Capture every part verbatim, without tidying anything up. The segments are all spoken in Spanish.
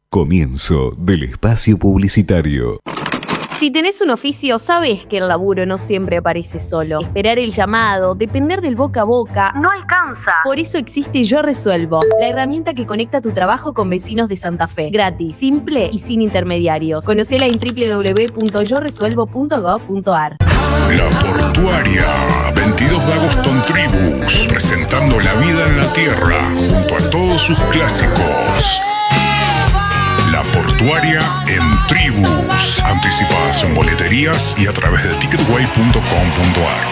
Comienzo del espacio publicitario. Si tenés un oficio, sabés que el laburo no siempre aparece solo. Esperar el llamado, depender del boca a boca, no alcanza. Por eso existe Yo Resuelvo, la herramienta que conecta tu trabajo con vecinos de Santa Fe. Gratis, simple y sin intermediarios. Conocela en doble u doble u doble u punto yo resuelvo punto gob punto a r. La Portuaria, veintidós de agosto en Tribus, presentando la vida en la tierra junto a todos sus clásicos. La Portuaria en Tribus. Anticipadas en boleterías y a través de ticketway punto com punto a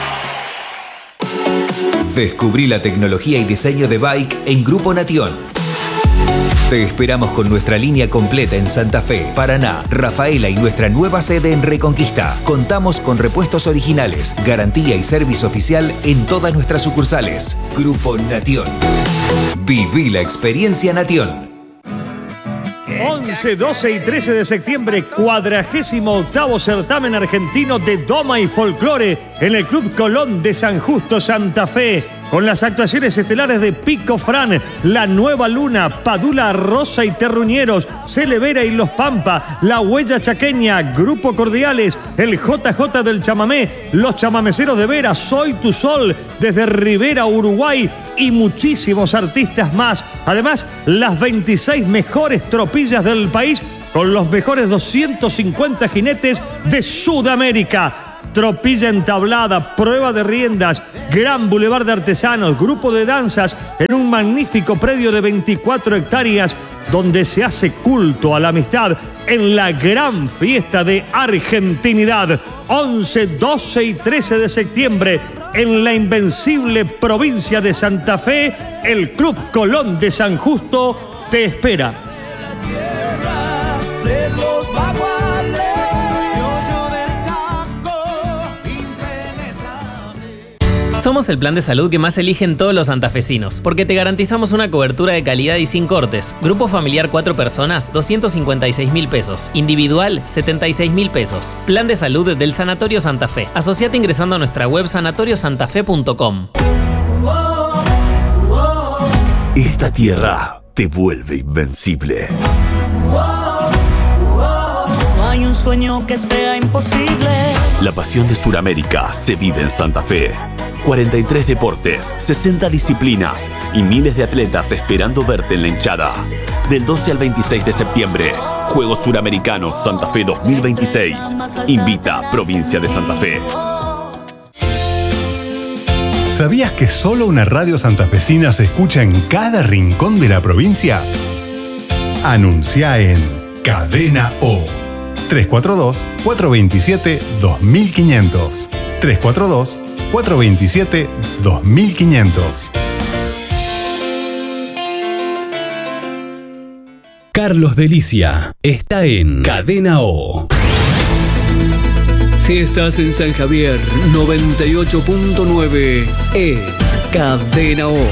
r. Descubrí la tecnología y diseño de bike en Grupo Nation. Te esperamos con nuestra línea completa en Santa Fe, Paraná, Rafaela y nuestra nueva sede en Reconquista. Contamos con repuestos originales, garantía y servicio oficial en todas nuestras sucursales. Grupo Nation. Viví la experiencia Nation. once, doce y trece de septiembre, cuadragésimo octavo certamen argentino de Doma y Folclore en el Club Colón de San Justo, Santa Fe, con las actuaciones estelares de Pico Fran, La Nueva Luna, Padula Rosa y Terruñeros, Celevera y Los Pampa, La Huella Chaqueña, Grupo Cordiales, el J J del Chamamé, Los Chamameceros de Vera, Soy Tu Sol, desde Rivera, Uruguay, y muchísimos artistas más. Además, las veintiséis mejores tropillas del país con los mejores doscientos cincuenta jinetes de Sudamérica. Tropilla entablada, prueba de riendas, gran bulevar de artesanos, grupo de danzas en un magnífico predio de veinticuatro hectáreas donde se hace culto a la amistad en la gran fiesta de argentinidad. once, doce y trece de septiembre en la invencible provincia de Santa Fe, el Club Colón de San Justo te espera. Somos el plan de salud que más eligen todos los santafesinos, porque te garantizamos una cobertura de calidad y sin cortes. Grupo familiar cuatro personas, doscientos cincuenta y seis mil pesos. Individual, setenta y seis mil pesos. Plan de salud del Sanatorio Santa Fe. Asociate ingresando a nuestra web sanatorio santa fe punto com. Esta tierra te vuelve invencible. No hay un sueño que sea imposible. La pasión de Sudamérica se vive en Santa Fe. cuarenta y tres deportes, sesenta disciplinas y miles de atletas esperando verte en la hinchada. Del doce al veintiséis de septiembre, Juegos Suramericanos Santa Fe dos mil veintiséis. Invita Provincia de Santa Fe. ¿Sabías que solo una radio santafesina se escucha en cada rincón de la provincia? Anuncia en Cadena O. tres cuatro dos, cuatro dos siete, dos mil quinientos. tres cuatro dos, cuatro dos siete, dos mil quinientos. Carlos Delicia está en Cadena O. Si estás en San Javier, noventa y ocho punto nueve es Cadena O.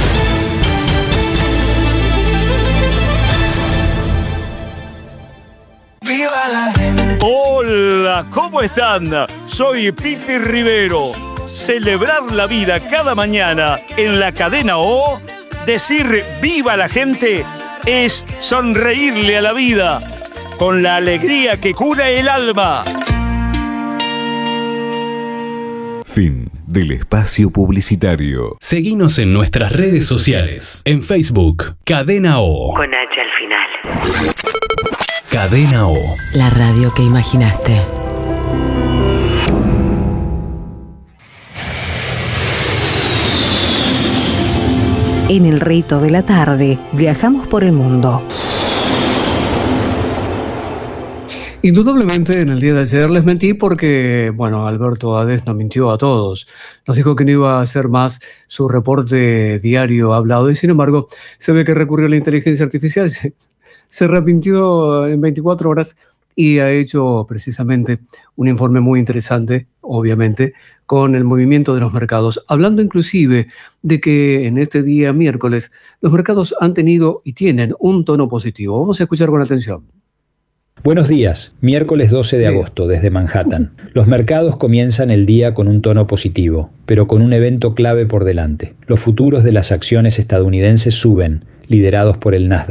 ¡Viva la gente! Hola, ¿cómo están? Soy Pipi Rivero. Celebrar la vida cada mañana en la Cadena O, decir viva la gente, es sonreírle a la vida con la alegría que cura el alma. Fin del espacio publicitario. Seguinos en nuestras redes sociales. En Facebook, Cadena O. Con H al final. Cadena O. La radio que imaginaste. En el rito de la tarde, viajamos por el mundo. Indudablemente, en el día de ayer les mentí porque, bueno, Alberto Ades nos mintió a todos. Nos dijo que no iba a hacer más su reporte diario hablado y, sin embargo, se ve que recurrió a la inteligencia artificial, se, se arrepintió en veinticuatro horas y ha hecho precisamente un informe muy interesante, obviamente, con el movimiento de los mercados, hablando inclusive de que en este día miércoles los mercados han tenido y tienen un tono positivo. Vamos a escuchar con atención. Buenos días, miércoles doce de agosto desde Manhattan. Los mercados comienzan el día con un tono positivo, pero con un evento clave por delante. Los futuros de las acciones estadounidenses suben, liderados por el Nasdaq.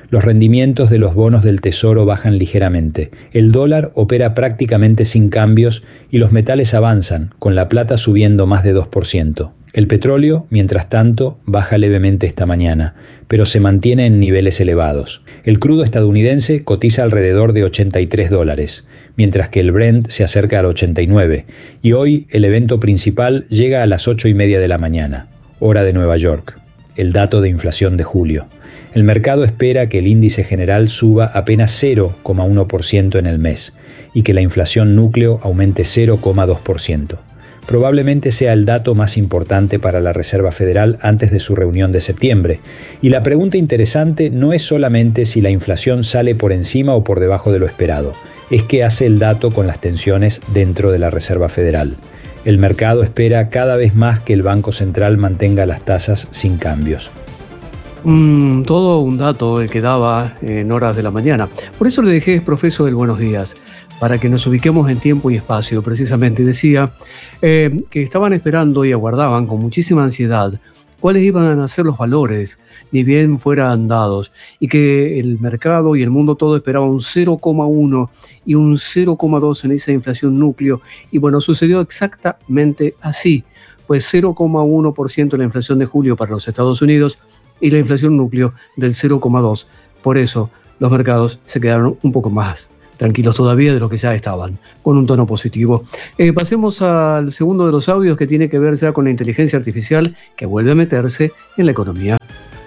Los rendimientos de los bonos del Tesoro bajan ligeramente. El dólar opera prácticamente sin cambios y los metales avanzan, con la plata subiendo más de dos por ciento. El petróleo, mientras tanto, baja levemente esta mañana, pero se mantiene en niveles elevados. El crudo estadounidense cotiza alrededor de ochenta y tres dólares, mientras que el Brent se acerca al ochenta y nueve, y hoy el evento principal llega a las ocho y media de la mañana, hora de Nueva York, el dato de inflación de julio. El mercado espera que el índice general suba apenas cero coma uno por ciento en el mes y que la inflación núcleo aumente cero coma dos por ciento. Probablemente sea el dato más importante para la Reserva Federal antes de su reunión de septiembre. Y la pregunta interesante no es solamente si la inflación sale por encima o por debajo de lo esperado, es qué hace el dato con las tensiones dentro de la Reserva Federal. El mercado espera cada vez más que el Banco Central mantenga las tasas sin cambios. Mm, todo un dato el que daba en horas de la mañana. Por eso le dejé, profesor, el buenos días, para que nos ubiquemos en tiempo y espacio. Precisamente decía eh, que estaban esperando y aguardaban con muchísima ansiedad cuáles iban a ser los valores, ni bien fueran dados, y que el mercado y el mundo todo esperaba un cero coma uno y un cero coma dos en esa inflación núcleo. Y bueno, sucedió exactamente así. Fue cero coma uno por ciento la inflación de julio para los Estados Unidos y la inflación núcleo del cero coma dos por ciento. Por eso los mercados se quedaron un poco más tranquilos todavía de lo que ya estaban, con un tono positivo. Eh, pasemos al segundo de los audios que tiene que ver ya con la inteligencia artificial que vuelve a meterse en la economía.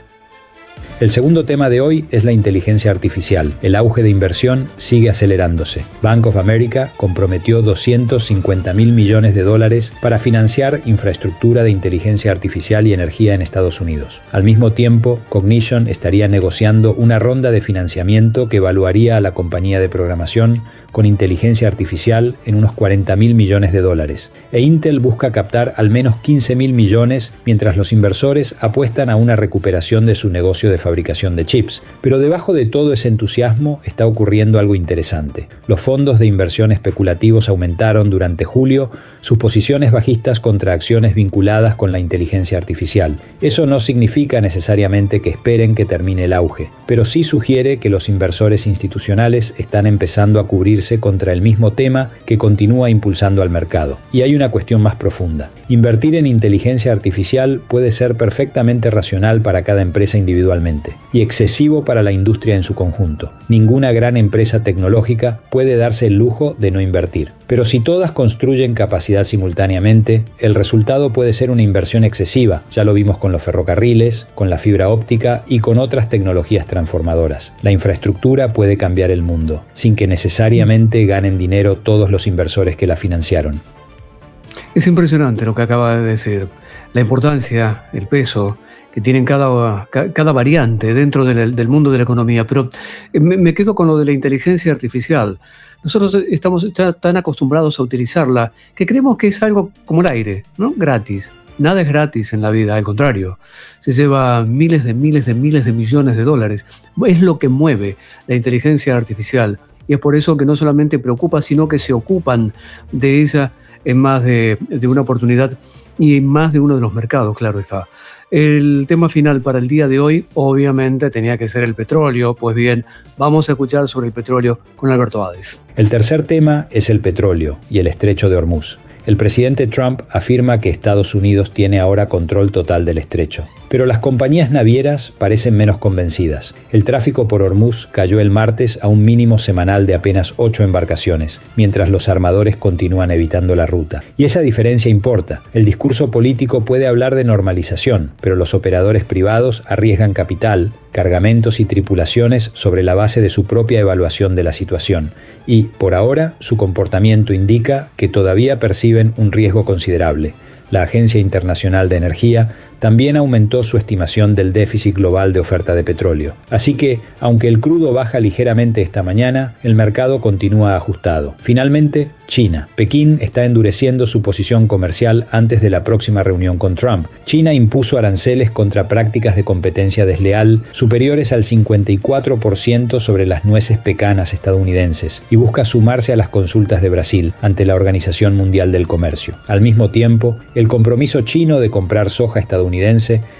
El segundo tema de hoy es la inteligencia artificial. El auge de inversión sigue acelerándose. Bank of America comprometió doscientos cincuenta mil millones de dólares para financiar infraestructura de inteligencia artificial y energía en Estados Unidos. Al mismo tiempo, Cognition estaría negociando una ronda de financiamiento que evaluaría a la compañía de programación con inteligencia artificial en unos cuarenta mil millones de dólares. E Intel busca captar al menos quince mil millones mientras los inversores apuestan a una recuperación de su negocio de fabricación de chips. Pero debajo de todo ese entusiasmo está ocurriendo algo interesante. Los fondos de inversión especulativos aumentaron durante julio sus posiciones bajistas contra acciones vinculadas con la inteligencia artificial. Eso no significa necesariamente que esperen que termine el auge, pero sí sugiere que los inversores institucionales están empezando a cubrirse contra el mismo tema que continúa impulsando al mercado. Y hay una cuestión más profunda. Invertir en inteligencia artificial puede ser perfectamente racional para cada empresa individualmente y excesivo para la industria en su conjunto. Ninguna gran empresa tecnológica puede darse el lujo de no invertir. Pero si todas construyen capacidad simultáneamente, el resultado puede ser una inversión excesiva. Ya lo vimos con los ferrocarriles, con la fibra óptica y con otras tecnologías transformadoras. La infraestructura puede cambiar el mundo, sin que necesariamente ganen dinero todos los inversores que la financiaron. Es impresionante lo que acaba de decir. La importancia, el peso que tienen cada, cada variante dentro del, del mundo de la economía. Pero me, me quedo con lo de la inteligencia artificial. Nosotros estamos ya tan acostumbrados a utilizarla que creemos que es algo como el aire, ¿no? Gratis. Nada es gratis en la vida, al contrario. Se lleva miles de miles de miles de millones de dólares. Es lo que mueve la inteligencia artificial. Y es por eso que no solamente preocupa, sino que se ocupan de ella en más de, de una oportunidad y en más de uno de los mercados, claro está. El tema final para el día de hoy, obviamente, tenía que ser el petróleo. Pues bien, vamos a escuchar sobre el petróleo con Alberto Hades. El tercer tema es el petróleo y el estrecho de Hormuz. El presidente Trump afirma que Estados Unidos tiene ahora control total del estrecho. Pero las compañías navieras parecen menos convencidas. El tráfico por Hormuz cayó el martes a un mínimo semanal de apenas ocho embarcaciones, mientras los armadores continúan evitando la ruta. Y esa diferencia importa. El discurso político puede hablar de normalización, pero los operadores privados arriesgan capital, cargamentos y tripulaciones sobre la base de su propia evaluación de la situación. Y, por ahora, su comportamiento indica que todavía perciben un riesgo considerable. La Agencia Internacional de Energía también aumentó su estimación del déficit global de oferta de petróleo. Así que, aunque el crudo baja ligeramente esta mañana, el mercado continúa ajustado. Finalmente, China. Pekín está endureciendo su posición comercial antes de la próxima reunión con Trump. China impuso aranceles contra prácticas de competencia desleal superiores al cincuenta y cuatro por ciento sobre las nueces pecanas estadounidenses y busca sumarse a las consultas de Brasil ante la Organización Mundial del Comercio. Al mismo tiempo, el compromiso chino de comprar soja estadounidense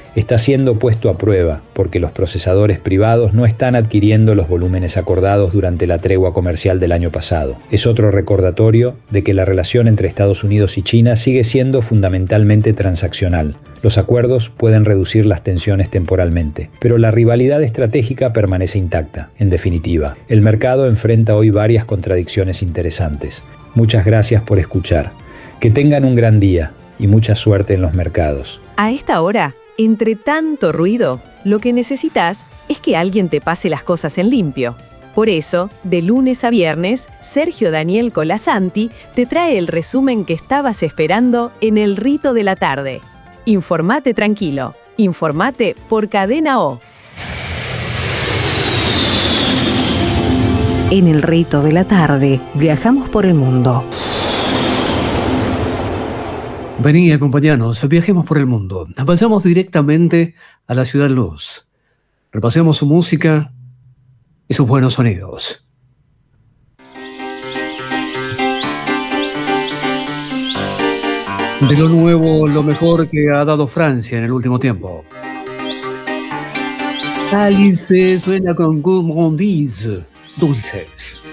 está siendo puesto a prueba porque los procesadores privados no están adquiriendo los volúmenes acordados durante la tregua comercial del año pasado. Es otro recordatorio de que la relación entre Estados Unidos y China sigue siendo fundamentalmente transaccional. Los acuerdos pueden reducir las tensiones temporalmente, pero la rivalidad estratégica permanece intacta. En definitiva, el mercado enfrenta hoy varias contradicciones interesantes. Muchas gracias por escuchar. Que tengan un gran día y mucha suerte en los mercados. A esta hora, entre tanto ruido, lo que necesitas es que alguien te pase las cosas en limpio. Por eso, de lunes a viernes, Sergio Daniel Colasanti te trae el resumen que estabas esperando en el rito de la tarde. Informate tranquilo. Informate por Cadena O. En el rito de la tarde, viajamos por el mundo. Vení, acompañanos, viajemos por el mundo. Vayamos directamente a la Ciudad Luz. Repasemos su música y sus buenos sonidos. De lo nuevo, lo mejor que ha dado Francia en el último tiempo. Alice suena con gourmandise, dulces.